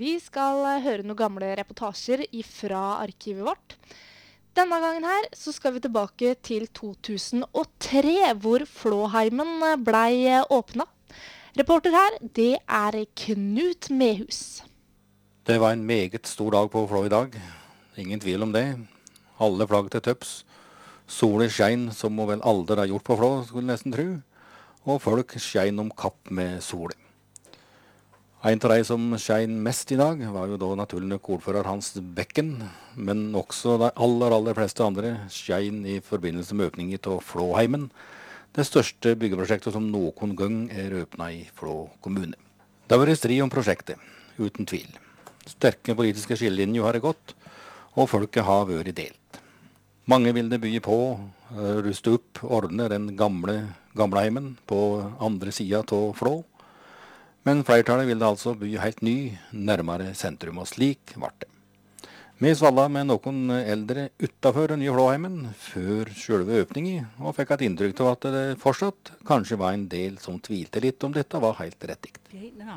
Vi skal høre noen gamle reportasjer fra arkivet vårt. Denne gangen her så skal vi tilbake til 2003, hvor Flåheimen ble åpnet. Reporter her, det Knut Mehus. Det var en meget stor dag på Flå i dag. Ingen tvil om det. Alle flagg til tøps. Solen skjein som hun vel aldri har gjort på Flå, skulle nesten tro. Og folk skjein om kapp med solen. En av de som skjein mest i dag var jo da naturlig nok ordfører Hans Bekken, men også de aller fleste andre skjein i forbindelse med åpningen av Flåheimen, det største byggeprosjektet som noen gang åpnet i Flå kommune. Det var en strid om prosjektet, uten tvil. Sterke politiske skillelinjer har det gått, og folket har vært delt. Mange ville bygge på, ruste opp, ordne den gamle heimen på andre siden av Flå. Men flertallet ville altså bygge helt ny, nærmere sentrum, og slik ble det. Vi svalla med noen eldre utenfor den nye Flåheimen før selve åpningen, og fikk et inntrykk av at det fortsatt kanskje var en del som tvilte litt om dette var helt rettigt. Den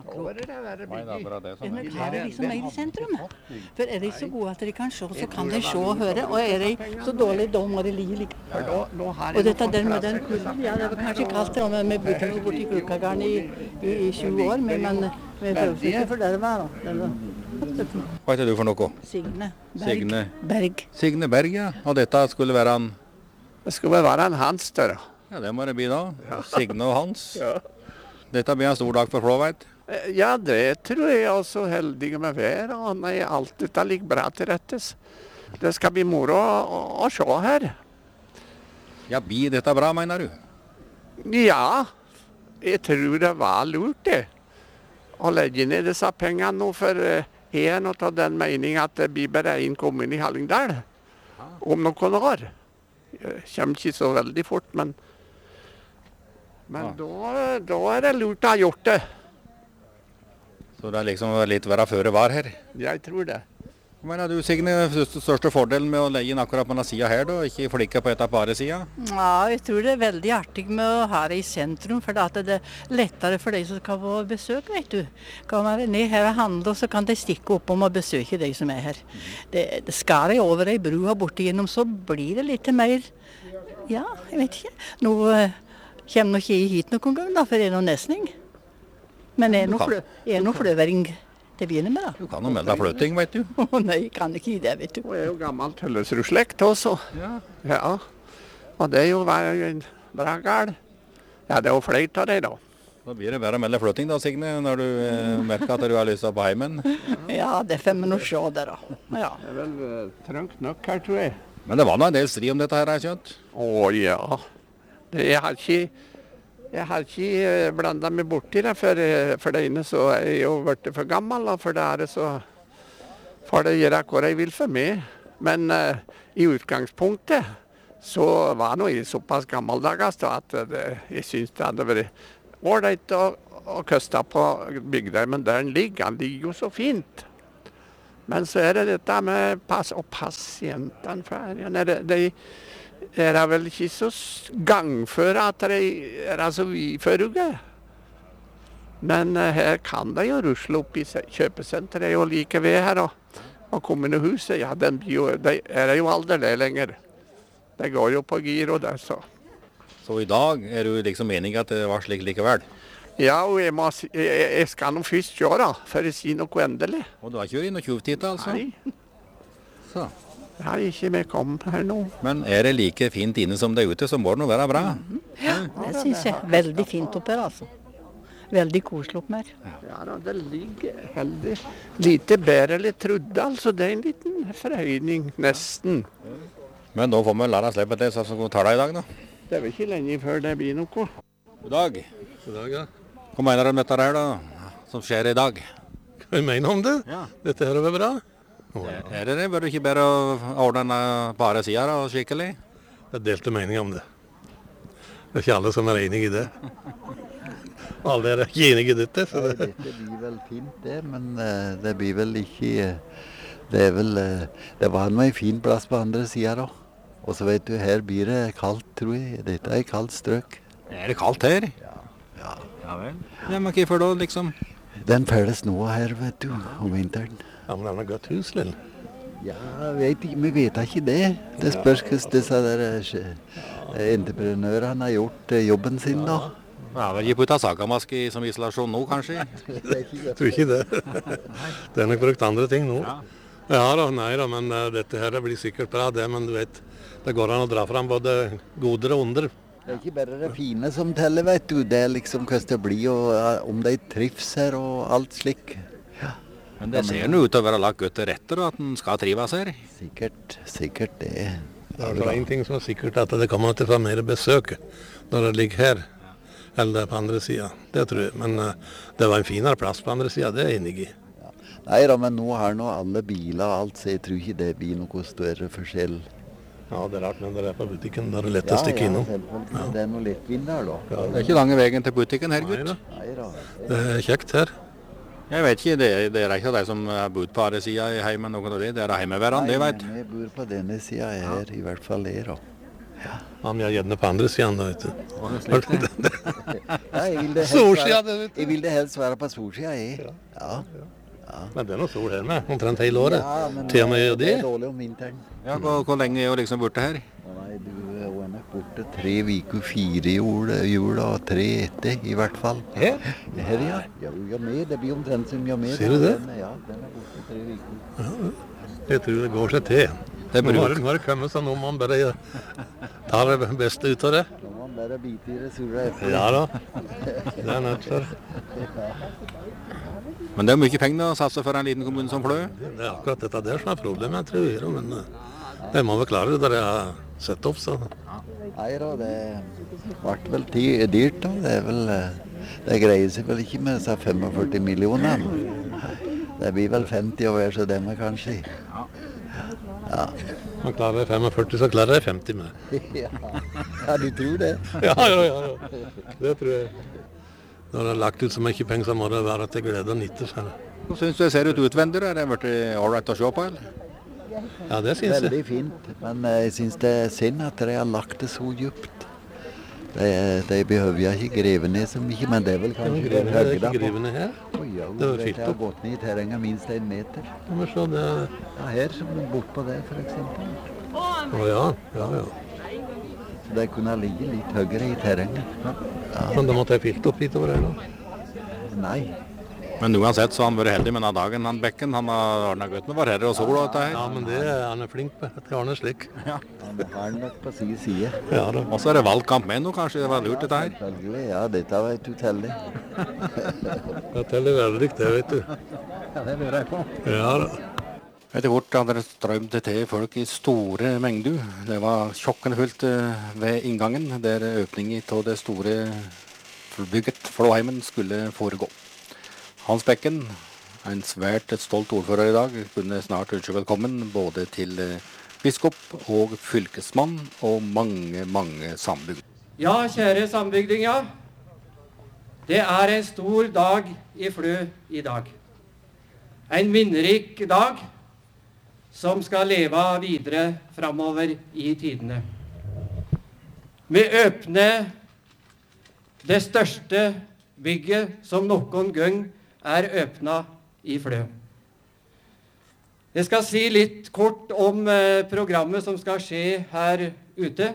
er liksom mer i sentrum. For de så gode at de kan se, så kan de se og høre. Og de så dårlige, da må de ligge like. Og dette den med den kulden, ja, det var kanskje kaldt, men vi bodde jo borte i Krukagaren i 20 år, men vi prøvde ikke for det var da. Hva heter du for noe? Signe Berg. Signe Berg, ja. Og dette skulle være en... Det skulle være en Hans der. Ja, det må det bli da. Signe og Hans. Ja. Dette blir en stor dag for Flå, vet. Ja, det tror jeg også heldige med vær, og nei, alt dette ligger bra til rettes. Det skal bli moro å se her. Ja, blir dette bra, mener du? Ja, jeg tror det var lurt det. Å legge ned disse pengene nå, for jeg nå tar den meningen at det blir bare en kommune i Hallingdal om noen år. Det kommer ikke så veldig fort, men da det lurt å ha gjort det. Så det liksom litt være før det var her? Jeg tror det. Hva mener du, Signe, største fordelen med å legge inn akkurat på denne siden her, da? Ikke flikke på etter bare siden? Ja, jeg tror det veldig artig med å ha det i sentrum, for det er lettere for de som skal på besøk, vet du. Kan være ned her og handle, og så kan de stikke opp om å besøke de som er her. Det skar jeg over ei brua borti gjennom, så blir det litt mer, ja, jeg vet ikke. Nå kommer nok ikke hit noen gang, da, for jeg er noen nesning. Men jeg er noe fløvering. Det begynner med da. Du kan jo melde deg fløting, vet du. Nei, jeg kan ikke det, vet du. Og jeg er jo gammel Tøllesrud-slekt også. Ja. Og det er jo en bra gard. Ja, det er jo flere av det da. Da blir det bare å melde fløting da, Signe, når du merker at du har lyst på heimen. Ja, det får vi nå se der da. Ja. Det er vel trangt nok her, tror jeg. Men det var nå en del strid om dette her, jeg skjønt. Ja. Jeg har ikke blandet meg borti det, for det ene så er jeg jo vært for gammel, og for det andre så får det gjøre hva jeg vil for meg. Men i utgangspunktet så var nå jeg såpass gammeldags at jeg synes det hadde vært ålreit å køste på bygdeimen der den ligger jo så fint. Men så er det dette med pasientene for de er det vel ikke så gangføre at de er så vidføruge. Men her kan de jo rusle opp i kjøpesenteret og like ved her, og kommunehuset, ja, de er jo aldri det lenger. Det går jo på gir og det, så. Så i dag er du liksom mening at det var slik likevel? Ja, og jeg skal nå først gjøre da, for å si noe endelig. Og du har ikke vært inn og tjuvtittet, altså? Nei. Så. Jeg har ikke med kommet her nå. Men er det like fint inne som det er ute, så må det nå være bra. Ja, det synes jeg. Veldig fint opp her, altså. Veldig koselig opp her. Ja, det ligger heldig. Lite bedre eller trodde, altså. Det er en liten forhøyning, nesten. Men da får vi la deg slippe det, så skal vi ta deg i dag, da. Det er vel ikke lenge før det blir noe. God dag. God dag, ja. Hva mener du om dette her, da, som skjer i dag? Hva mener du om det? Ja. Dette her er vel bra? Er det det? Bør du ikke bare ordne den bare siden og skikkelig? Det er delte meninger om det. Det er ikke alle som er enige i det. Alle er ikke enige i dette. Så Dette blir vel fint det, men det blir vel ikke... Det var en fin plass på andre siden da. Og så vet du, her blir det kaldt, tror jeg. Dette er kaldt strøk. Er det kaldt her? Ja. Ja vel. Ja, men hvorfor da, liksom? Den felles nå her, vet du, om vinteren. Ja, men den har gått hus, Lill. Ja, vi vet ikke det. Det spørs hvordan disse der entreprenørene har gjort jobben sin da. Ja, vel, gi putta sagamaske som isolasjon nå, kanskje? Jeg tror ikke det. Det er nok brukt andre ting nå. Ja da, nei da, men dette her blir sikkert bra, det, men du vet, det går an å dra fram både goder og onder. Det er ikke bare det fine som teller, vet du. Det er liksom hvordan det blir, og om de trives her og alt slik. Men det ser nå ut til å være lagt godt til retter, og at den skal trives her. Sikkert det. Det er en ting som er sikkert, at det kommer til å få mer besøk når det ligger her, eller på andre siden. Det tror jeg, men det var en finere plass på andre siden, det er jeg enig i. Nei da, men nå har nå alle biler og alt, så jeg tror ikke det blir noe større forskjell. Ja, det er rart, men det er på butikken, det er lett å stikke innom. Ja, det er noe lettvinn der da. Det er ikke lange veien til butikken her, gutt. Neida. Det er kjekt her. Jeg vet ikke, det er ikke de som har bodd på andre siden i heimen, noe av det. Det er heimeværende, det vet. Nei, vi bor på denne siden her, i hvert fall her da. Ja, men jeg er gjerne på andre siden, da, vet du. Ja, jeg vil det helst være på solsiden, jeg. Ja. Men det er noe sol her med, omtrent hele året. Ja, men til og med det er dårlig om vinteren. Ja, hvor lenge er du liksom borte her? Nei, du er nok borte 3 uker, 4 jul og 3 etter, i hvert fall. Her? Her, ja. Ja, med, det blir omtrent som jeg med. Ser du det? Ja, den er borte 3 uker. Jeg tror det går seg til. Nå har det kommet så nå må man bare ta det beste ut av det. Nå må man bare bite i det sura etter. Ja da, det er nødt til. Men det er mye penger å satse for en liten kommune som Flø. Det er akkurat dette der som er problemet, tror jeg. Men det må vel klare det der jeg har sett opp, så. Nei da, det ble vel dyrt da. Det er vel, det greier seg vel ikke med disse 45 millioner. Det blir vel 50 å være så det med kanskje. Ja. Man klarer 45, så klarer jeg 50 med. Ja, du tror det? Ja. Det tror jeg. Når det er lagt ut så mye penger, så må det være til glede og nytte. Hvordan synes du det ser ut utvendig? Er det blitt all right å se på, eller? Ja, det synes jeg. Veldig fint, men jeg synes det er synd at de har lagt det så djupt. De behøver jo ikke greve ned så mye, men det er vel kanskje det er ikke grevene her. Ja, det var fylt opp. Det har opp. gått ned i terrenget minst 1 meter. Ja, men så det... Ja, her som bort på det, for eksempel. Ja. Så det kunne ligge litt høyere i terrenget. Ja. Men da måtte jeg fylt opp litt over her da. Nei. Men uansett så har han vært heldig med denne dagen, han Bekken. Han har ordnet godt med varherre og sol og dette her. Ja, men det er han flink på. Jeg har han slik. Han har nok på sin side. Ja da. Og så er det valgkamp med nå, kanskje det var lurt dette her. Selvfølgelig, ja, dette vet du tellig. Jeg teller veldig, det vet du. Ja, det lurer jeg på. Ja da. Etter hvert hadde det strømt til folk i store mengder. Det var tjokkende fullt ved inngangen, der åpningen av det store bygget Flåheimen skulle foregå. Hans Bekken, en svært stolt ordfører i dag, kunne snart ønske velkommen både til biskop og fylkesmann og mange sambygd. Ja, kjære sambygdinger. Det er en stor dag i Flø i dag. En minnerik dag som skal leve videre framover i tidene. Vi åpner det største bygget som noen gang er åpnet i Flø. Jeg skal si litt kort om programmet som skal skje her ute.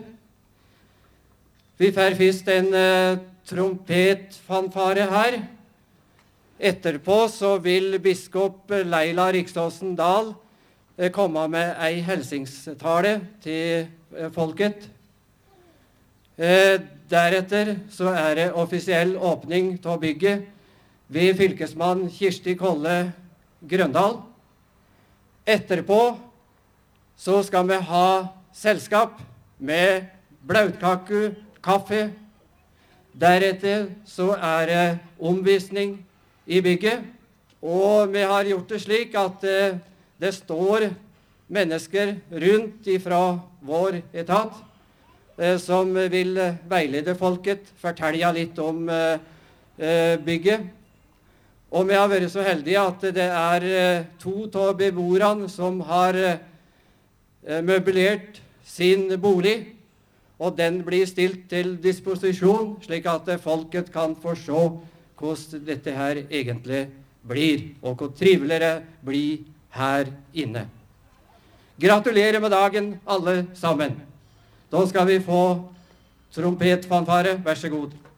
Vi får først en trompetfanfare her. Etterpå så vil biskop Leila Riksåsen Dahl komme med ei helsingstale til folket. Deretter så er det offisiell åpning av bygget ved fylkesmann Kirsti Kolle Grøndal. Etterpå så skal vi ha selskap med blautkake, kaffe. Deretter så er det omvisning i bygget. Og vi har gjort det slik at det står mennesker rundt ifra vår etat som vil veilede folket, fortelle litt om bygget. Og vi har vært så heldige at det er 2 av beboerne som har møblert sin bolig, og den blir stilt til disposisjon, slik at folket kan få se hvordan dette her egentlig blir, og hvor triveligere blir her inne. Gratulerer med dagen, alle sammen. Da skal vi få trompetfanfare, vær så god.